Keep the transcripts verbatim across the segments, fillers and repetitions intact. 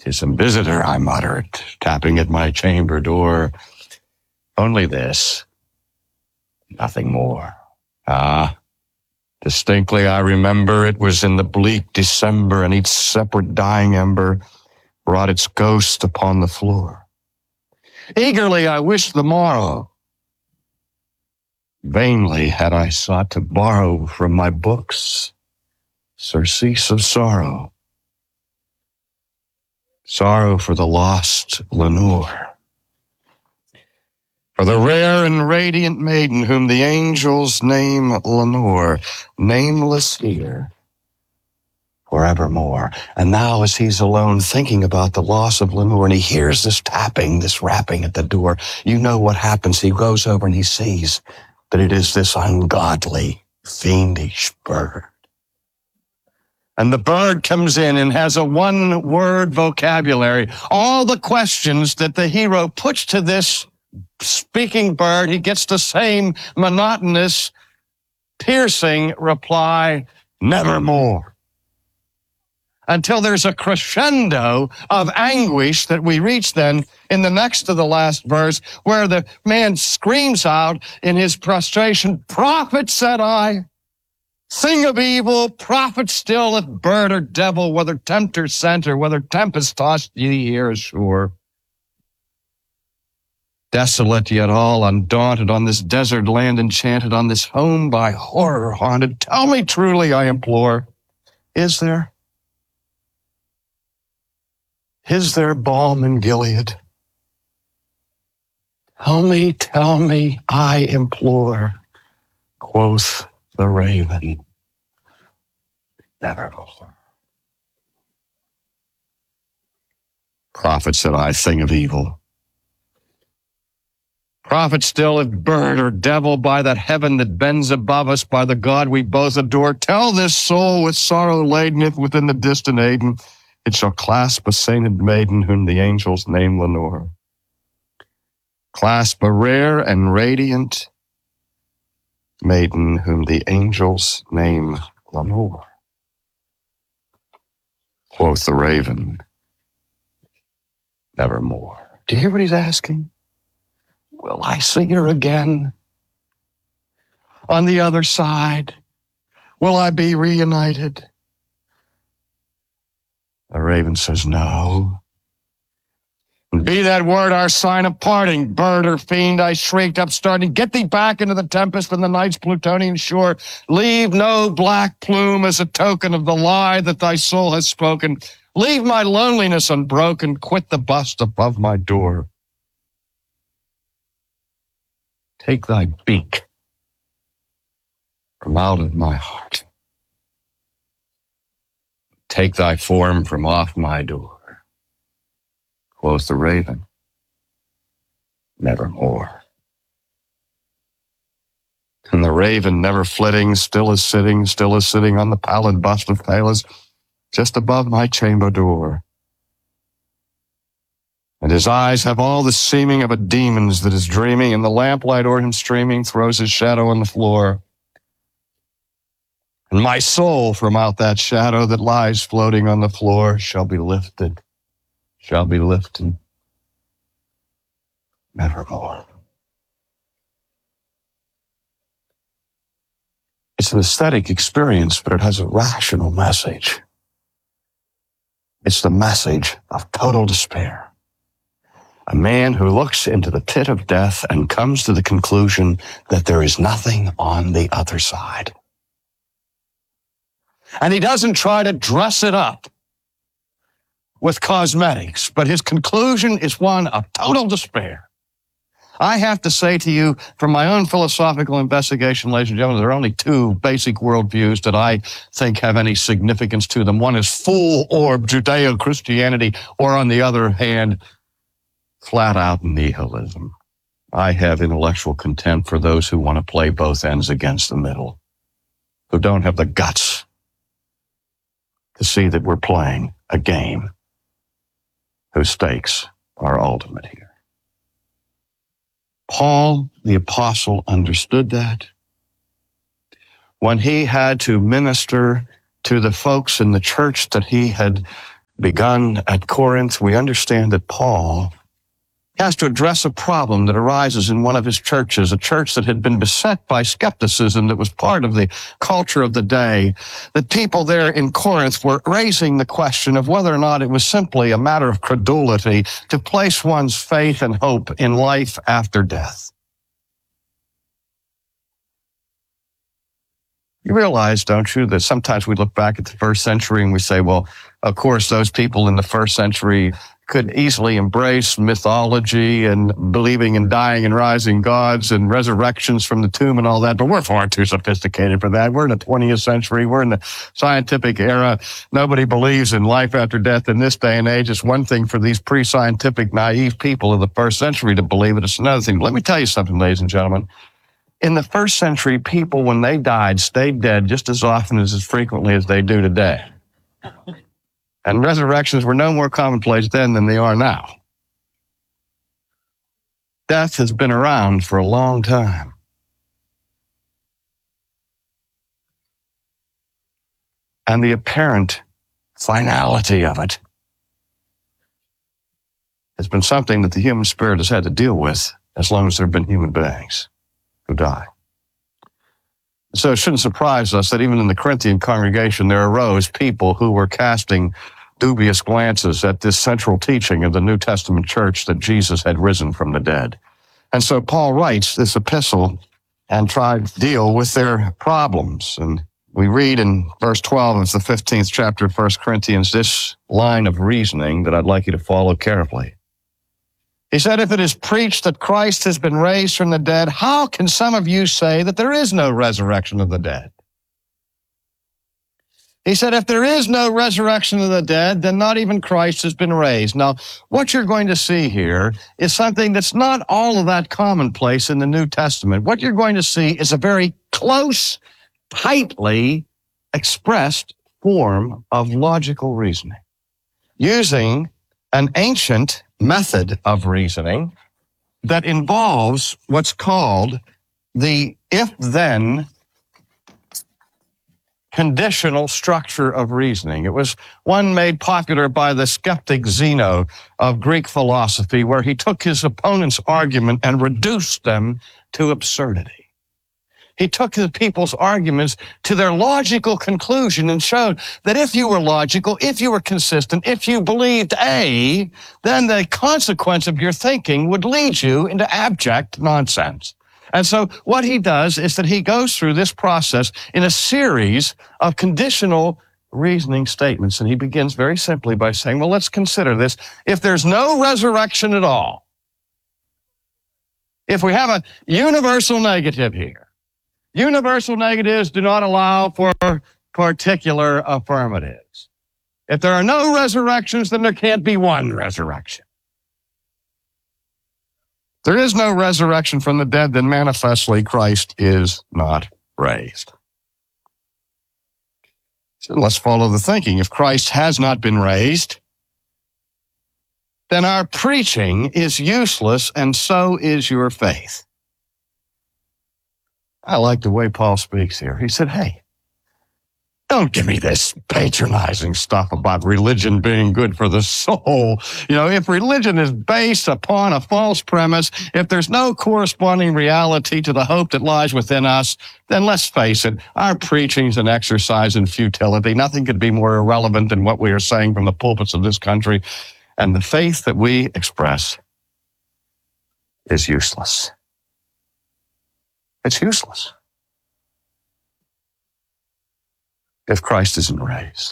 'Tis some visitor, I muttered, tapping at my chamber door. Only this, nothing more. Ah, distinctly I remember it was in the bleak December, and each separate dying ember brought its ghost upon the floor. Eagerly I wished the morrow. Vainly had I sought to borrow from my books surcease of sorrow. Sorrow for the lost Lenore, for the rare and radiant maiden whom the angels name Lenore, nameless here forevermore. And now as he's alone thinking about the loss of Lenore, and he hears this tapping, this rapping at the door, you know what happens. He goes over and he sees that it is this ungodly, fiendish bird. And the bird comes in and has a one-word vocabulary. All the questions that the hero puts to this speaking bird, he gets the same monotonous, piercing reply, nevermore. Until there's a crescendo of anguish that we reach then in the next to the last verse, where the man screams out in his prostration, prophet, said I, thing of evil, prophet still, if bird or devil, whether tempter sent or whether tempest tossed ye here ashore. Desolate yet all undaunted, on this desert land enchanted, on this home by horror haunted, tell me truly, I implore, is there, is there balm in Gilead? Tell me, tell me, I implore, quoth the raven, nevermore. Prophet, said I, thing of evil. Prophet still, if bird or devil, by that heaven that bends above us, by the God we both adore, tell this soul with sorrow laden, if within the distant Aden, it shall clasp a sainted maiden whom the angels name Lenore. Clasp a rare and radiant maiden whom the angels name Lenore. Quoth the raven, nevermore. Do you hear what he's asking? Will I see her again? On the other side, will I be reunited? The raven says, no. And be that word our sign of parting, bird or fiend, I shrieked upstarting, get thee back into the tempest and the night's Plutonian shore. Leave no black plume as a token of the lie that thy soul has spoken. Leave my loneliness unbroken, quit the bust above my door. Take thy beak from out of my heart. Take thy form from off my door. Quoth the raven, nevermore. And the raven, never flitting, still is sitting, still is sitting on the pallid bust of Pallas, just above my chamber door. And his eyes have all the seeming of a demon's that is dreaming, and the lamplight o'er him streaming throws his shadow on the floor. And my soul from out that shadow that lies floating on the floor shall be lifted, shall be lifted, nevermore. It's an aesthetic experience, but it has a rational message. It's the message of total despair. A man who looks into the pit of death and comes to the conclusion that there is nothing on the other side. And he doesn't try to dress it up with cosmetics, but his conclusion is one of total despair. I have to say to you, from my own philosophical investigation, ladies and gentlemen, there are only two basic worldviews that I think have any significance to them. One is full-orb Judeo-Christianity, or on the other hand, flat-out nihilism. I have intellectual contempt for those who want to play both ends against the middle, who don't have the guts to see that we're playing a game whose stakes are ultimate here. Paul, the apostle, understood that. When he had to minister to the folks in the church that he had begun at Corinth, we understand that Paul has to address a problem that arises in one of his churches, a church that had been beset by skepticism that was part of the culture of the day. The people there in Corinth were raising the question of whether or not it was simply a matter of credulity to place one's faith and hope in life after death. You realize, don't you, that sometimes we look back at the first century and we say, well, of course, those people in the first century could easily embrace mythology and believing in dying and rising gods and resurrections from the tomb and all that, but we're far too sophisticated for that. We're in the twentieth century. We're in the scientific era. Nobody believes in life after death in this day and age. It's one thing for these pre-scientific, naive people of the first century to believe it. It's another thing. Let me tell you something, ladies and gentlemen. In the first century, people, when they died, stayed dead just as often as as frequently as they do today. And resurrections were no more commonplace then than they are now. Death has been around for a long time. And the apparent finality of it has been something that the human spirit has had to deal with as long as there have been human beings who die. So it shouldn't surprise us that even in the Corinthian congregation, there arose people who were casting dubious glances at this central teaching of the New Testament church that Jesus had risen from the dead. And so Paul writes this epistle and tried to deal with their problems. And we read in verse twelve of the fifteenth chapter of First Corinthians this line of reasoning that I'd like you to follow carefully. He said, if it is preached that Christ has been raised from the dead, how can some of you say that there is no resurrection of the dead? He said, if there is no resurrection of the dead, then not even Christ has been raised. Now, what you're going to see here is something that's not all of that commonplace in the New Testament. What you're going to see is a very close, tightly expressed form of logical reasoning, using an ancient method of reasoning that involves what's called the if-then conditional structure of reasoning. It was one made popular by the skeptic Zeno of Greek philosophy, where he took his opponent's argument and reduced them to absurdity. He took the people's arguments to their logical conclusion and showed that if you were logical, if you were consistent, if you believed A, then the consequence of your thinking would lead you into abject nonsense. And so what he does is that he goes through this process in a series of conditional reasoning statements. And he begins very simply by saying, well, let's consider this. If there's no resurrection at all, if we have a universal negative here, universal negatives do not allow for particular affirmatives. If there are no resurrections, then there can't be one resurrection. There is no resurrection from the dead, then manifestly Christ is not raised. So let's follow the thinking. If Christ has not been raised, then our preaching is useless, and so is your faith. I like the way Paul speaks here. He said, hey, don't give me this patronizing stuff about religion being good for the soul. You know, if religion is based upon a false premise, if there's no corresponding reality to the hope that lies within us, then let's face it, our preaching is an exercise in futility. Nothing could be more irrelevant than what we are saying from the pulpits of this country. And the faith that we express is useless. It's useless if Christ isn't raised.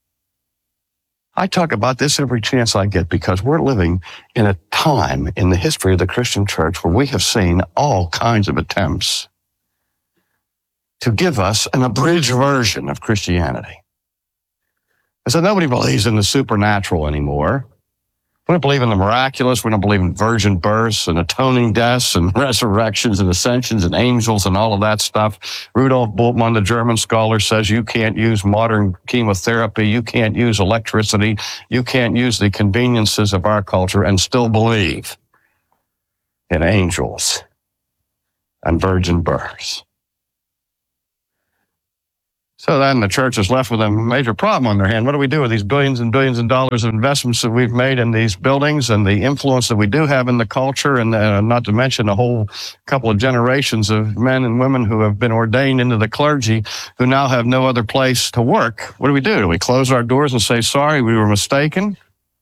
I talk about this every chance I get because we're living in a time in the history of the Christian church where we have seen all kinds of attempts to give us an abridged version of Christianity. And so nobody believes in the supernatural anymore. We don't believe in the miraculous. We don't believe in virgin births and atoning deaths and resurrections and ascensions and angels and all of that stuff. Rudolf Bultmann, the German scholar, says you can't use modern chemotherapy. You can't use electricity. You can't use the conveniences of our culture and still believe in angels and virgin births. So then the church is left with a major problem on their hand. What do we do with these billions and billions of dollars of investments that we've made in these buildings and the influence that we do have in the culture, and uh, not to mention a whole couple of generations of men and women who have been ordained into the clergy who now have no other place to work? What do we do? Do we close our doors and say, sorry, we were mistaken?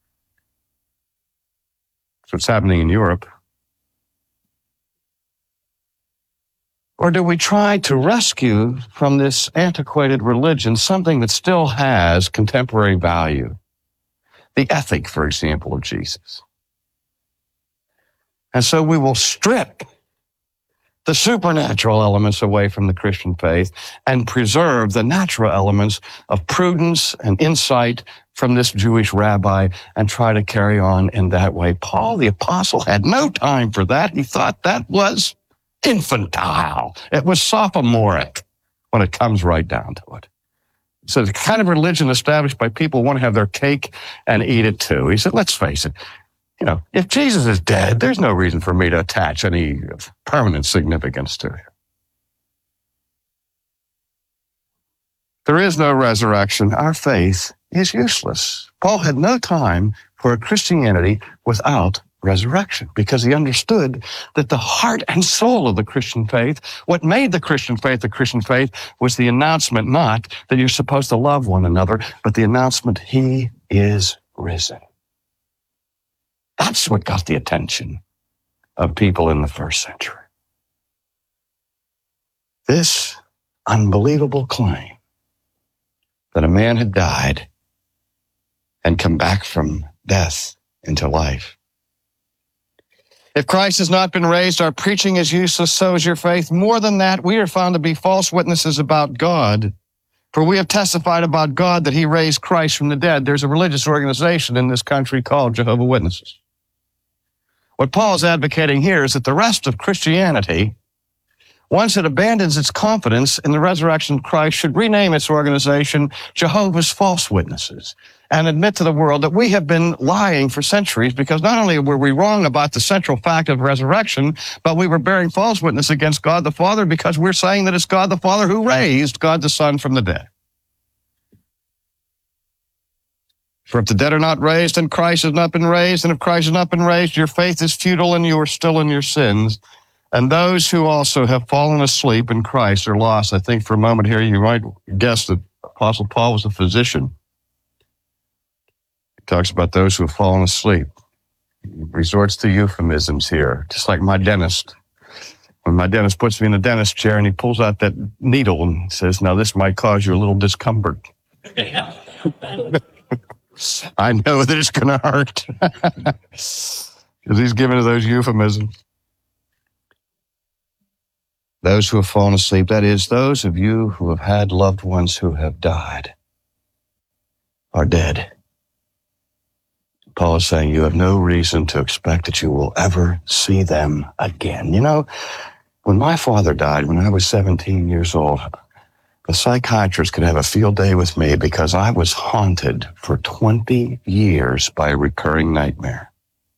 That's what's happening in Europe. Or do we try to rescue from this antiquated religion something that still has contemporary value? The ethic, for example, of Jesus. And so we will strip the supernatural elements away from the Christian faith and preserve the natural elements of prudence and insight from this Jewish rabbi and try to carry on in that way. Paul, the apostle, had no time for that. He thought that was infantile. It was sophomoric when it comes right down to it. So the kind of religion established by people who want to have their cake and eat it too. He said, let's face it, you know, if Jesus is dead, there's no reason for me to attach any permanent significance to it. There is no resurrection. Our faith is useless. Paul had no time for a Christianity without resurrection, because he understood that the heart and soul of the Christian faith, what made the Christian faith the Christian faith, was the announcement not that you're supposed to love one another, but the announcement he is risen. That's what got the attention of people in the first century. This unbelievable claim that a man had died and come back from death into life. If Christ has not been raised, our preaching is useless, so is your faith. More than that, we are found to be false witnesses about God. For we have testified about God that he raised Christ from the dead. There's a religious organization in this country called Jehovah's Witnesses. What Paul is advocating here is that the rest of Christianity, once it abandons its confidence in the resurrection of Christ, should rename its organization Jehovah's False Witnesses and admit to the world that we have been lying for centuries, because not only were we wrong about the central fact of resurrection, but we were bearing false witness against God the Father because we're saying that it's God the Father who raised God the Son from the dead. For if the dead are not raised, and Christ has not been raised, and if Christ has not been raised, your faith is futile and you are still in your sins. And those who also have fallen asleep in Christ are lost. I think for a moment here you might guess that Apostle Paul was a physician. He talks about those who have fallen asleep. He resorts to euphemisms here, just like my dentist. When my dentist puts me in the dentist chair and he pulls out that needle and says, now this might cause you a little discomfort. I know that it's going to hurt. Because he's given to those euphemisms. Those who have fallen asleep, that is, those of you who have had loved ones who have died, are dead. Paul is saying you have no reason to expect that you will ever see them again. You know, when my father died, when I was seventeen years old, the psychiatrist could have a field day with me because I was haunted for twenty years by a recurring nightmare.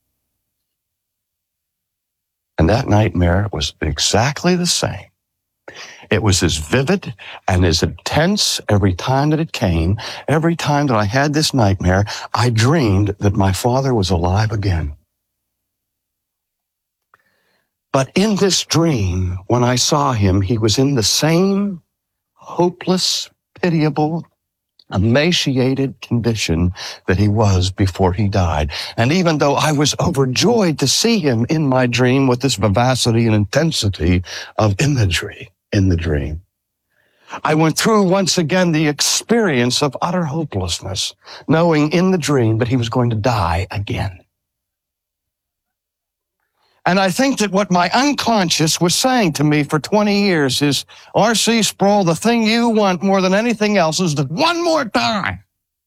And that nightmare was exactly the same. It was as vivid and as intense every time that it came. Every time that I had this nightmare, I dreamed that my father was alive again. But in this dream, when I saw him, he was in the same hopeless, pitiable, emaciated condition that he was before he died. And even though I was overjoyed to see him in my dream with this vivacity and intensity of imagery in the dream, I went through once again the experience of utter hopelessness, knowing in the dream that he was going to die again. And I think that what my unconscious was saying to me for twenty years is, R C Sproul, the thing you want more than anything else is that one more time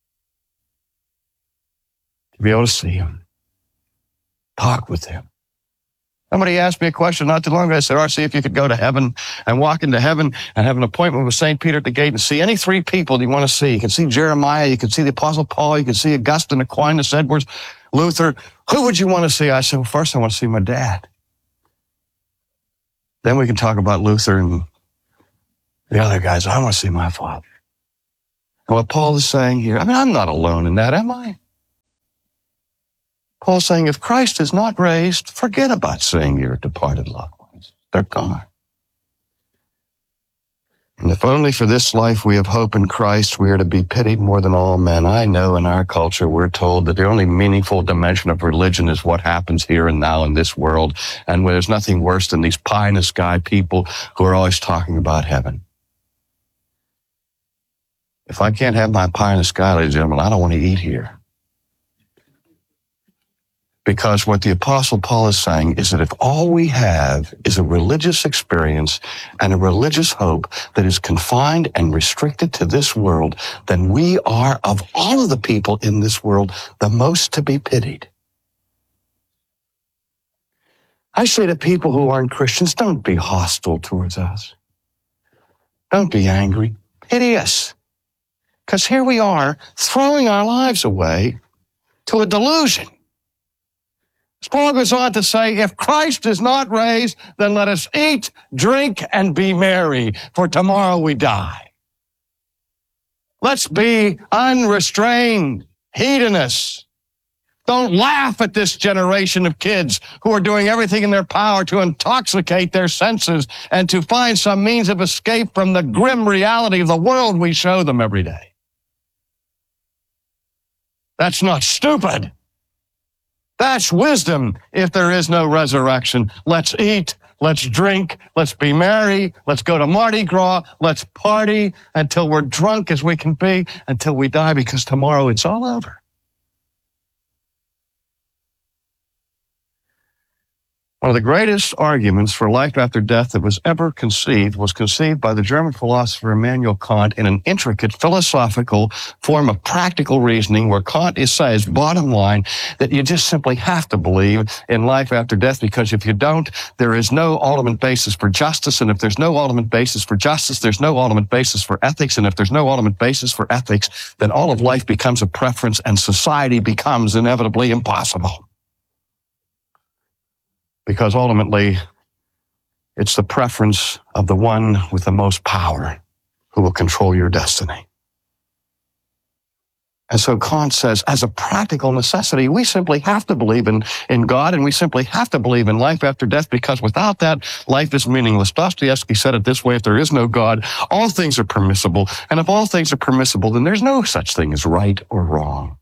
to be able to see him, talk with him. Somebody asked me a question not too long ago. I said, R C, if you could go to heaven and walk into heaven and have an appointment with Saint Peter at the gate and see any three people you want to see. You can see Jeremiah, you can see the Apostle Paul, you can see Augustine, Aquinas, Edwards, Luther. Who would you want to see? I said, well, first I want to see my dad. Then we can talk about Luther and the other guys. I want to see my father. And what Paul is saying here, I mean, I'm not alone in that, am I? Paul's saying, if Christ is not raised, forget about seeing your departed loved ones. They're gone. And if only for this life we have hope in Christ, we are to be pitied more than all men. I know in our culture we're told that the only meaningful dimension of religion is what happens here and now in this world, and where there's nothing worse than these pie-in-the-sky people who are always talking about heaven. If I can't have my pie in the sky, ladies and gentlemen, I don't want to eat here. Because what the Apostle Paul is saying is that if all we have is a religious experience and a religious hope that is confined and restricted to this world, then we are, of all of the people in this world, the most to be pitied. I say to people who aren't Christians, don't be hostile towards us. Don't be angry. Pity us. Because here we are throwing our lives away to a delusion. Paul goes on to say, if Christ is not raised, then let us eat, drink, and be merry, for tomorrow we die. Let's be unrestrained hedonists. Don't laugh at this generation of kids who are doing everything in their power to intoxicate their senses and to find some means of escape from the grim reality of the world we show them every day. That's not stupid. That's wisdom if there is no resurrection. Let's eat, let's drink, let's be merry, let's go to Mardi Gras, let's party until we're drunk as we can be, until we die, because tomorrow it's all over. One of the greatest arguments for life after death that was ever conceived was conceived by the German philosopher Immanuel Kant in an intricate philosophical form of practical reasoning, where Kant says, bottom line, that you just simply have to believe in life after death, because if you don't, there is no ultimate basis for justice. And if there's no ultimate basis for justice, there's no ultimate basis for ethics. And if there's no ultimate basis for ethics, then all of life becomes a preference and society becomes inevitably impossible. Because ultimately, it's the preference of the one with the most power who will control your destiny. And so Kant says, as a practical necessity, we simply have to believe in, in God, and we simply have to believe in life after death, because without that, life is meaningless. Dostoevsky said it this way: if there is no God, all things are permissible. And if all things are permissible, then there's no such thing as right or wrong.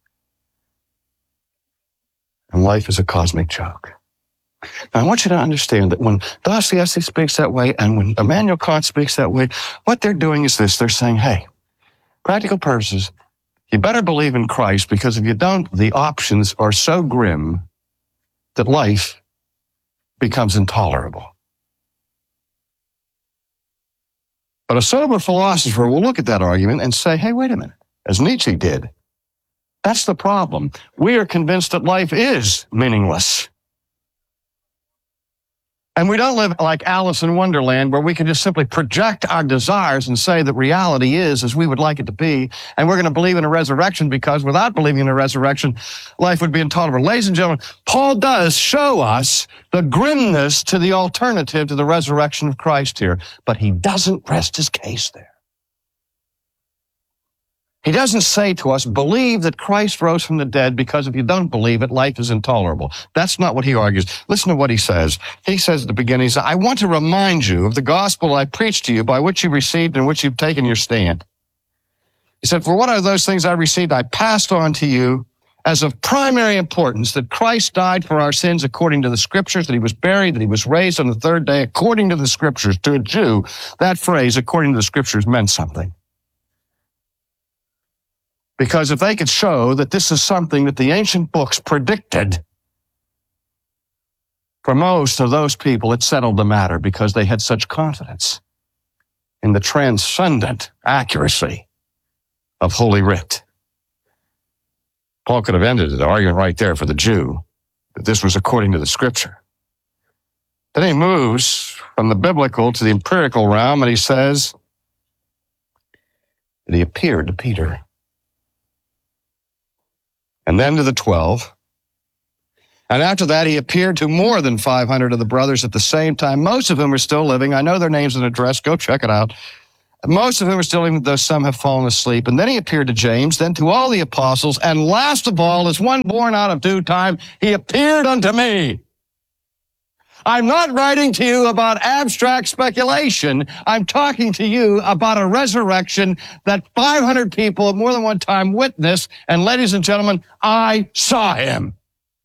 And life is a cosmic joke. Now, I want you to understand that when Dostoevsky speaks that way and when Immanuel Kant speaks that way, what they're doing is this. They're saying, hey, practical purposes, you better believe in Christ, because if you don't, the options are so grim that life becomes intolerable. But a sober philosopher will look at that argument and say, hey, wait a minute, as Nietzsche did. That's the problem. We are convinced that life is meaningless. And we don't live like Alice in Wonderland, where we can just simply project our desires and say that reality is as we would like it to be, and we're going to believe in a resurrection, because without believing in a resurrection, life would be intolerable. Ladies and gentlemen, Paul does show us the grimness to the alternative to the resurrection of Christ here, but he doesn't rest his case there. He doesn't say to us, believe that Christ rose from the dead, because if you don't believe it, life is intolerable. That's not what he argues. Listen to what he says. He says at the beginning, he says, I want to remind you of the gospel I preached to you, by which you received and which you've taken your stand. He said, for what are those things I received, I passed on to you as of primary importance, that Christ died for our sins according to the Scriptures, that he was buried, that he was raised on the third day according to the Scriptures. To a Jew, that phrase, according to the Scriptures, meant something. Because if they could show that this is something that the ancient books predicted, for most of those people, it settled the matter, because they had such confidence in the transcendent accuracy of Holy Writ. Paul could have ended the argument right there for the Jew, that this was according to the Scripture. Then he moves from the biblical to the empirical realm, and he says that he appeared to Peter, and then to the twelve. And after that, he appeared to more than five hundred of the brothers at the same time, most of whom are still living. I know their names and address. Go check it out. most of whom are still living, though some have fallen asleep. And then he appeared to James, then to all the apostles, and last of all, as one born out of due time, he appeared unto me. I'm not writing to you about abstract speculation. I'm talking to you about a resurrection that five hundred people at more than one time witnessed. And ladies and gentlemen, I saw him.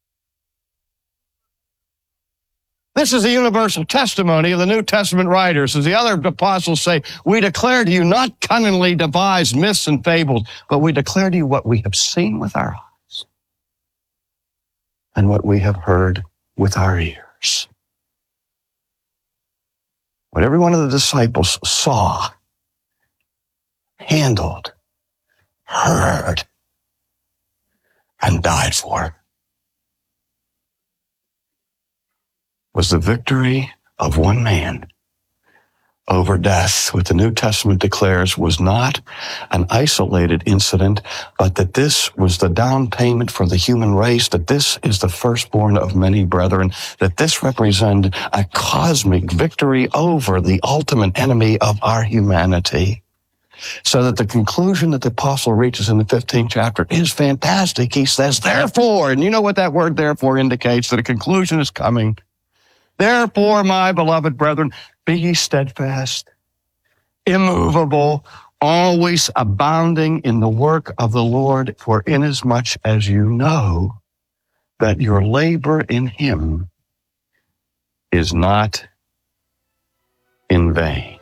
This is the universal testimony of the New Testament writers. As the other apostles say, we declare to you not cunningly devised myths and fables, but we declare to you what we have seen with our eyes and what we have heard with our ears. What every one of the disciples saw, handled, heard, and died for was the victory of one man over death. What the New Testament declares was not an isolated incident, but that this was the down payment for the human race, that this is the firstborn of many brethren, that this represented a cosmic victory over the ultimate enemy of our humanity. So that the conclusion that the apostle reaches in the fifteenth chapter is fantastic. He says, therefore, and you know what that word therefore indicates, that a conclusion is coming. Therefore, my beloved brethren, be ye steadfast, immovable, always abounding in the work of the Lord, for inasmuch as you know that your labor in him is not in vain.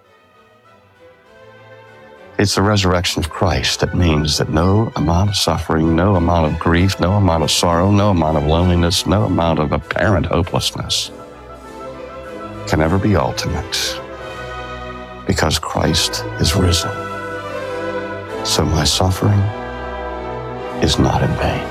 It's the resurrection of Christ that means that no amount of suffering, no amount of grief, no amount of sorrow, no amount of loneliness, no amount of apparent hopelessness can ever be ultimate, because Christ is risen. So my suffering is not in vain.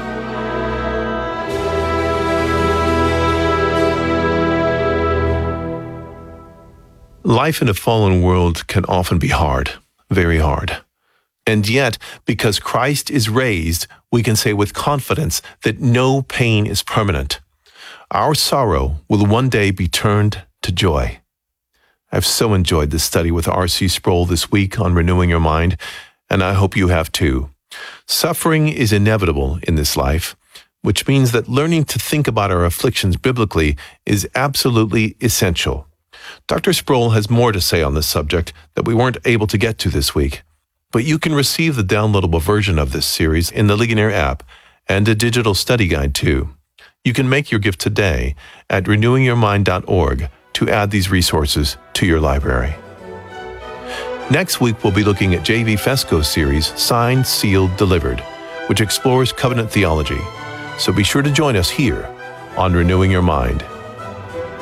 Life in a fallen world can often be hard, very hard. And yet, because Christ is raised, we can say with confidence that no pain is permanent. Our sorrow will one day be turned to joy. I've so enjoyed this study with R C Sproul this week on Renewing Your Mind, and I hope you have too. Suffering is inevitable in this life, which means that learning to think about our afflictions biblically is absolutely essential. Doctor Sproul has more to say on this subject that we weren't able to get to this week, but you can receive the downloadable version of this series in the Ligonier app and a digital study guide too. You can make your gift today at renewing your mind dot org to add these resources to your library. Next week, we'll be looking at J V Fesco's series, Signed, Sealed, Delivered, which explores covenant theology. So be sure to join us here on Renewing Your Mind.